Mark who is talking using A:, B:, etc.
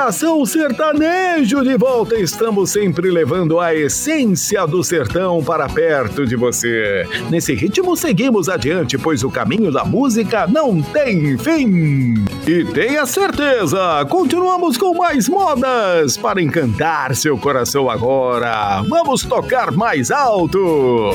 A: Geração Sertanejo de volta. Estamos sempre levando a essência do sertão para perto de você. Nesse ritmo seguimos adiante, pois o caminho da música não tem fim. E tenha certeza, continuamos com mais modas para encantar seu coração agora. Vamos tocar mais alto.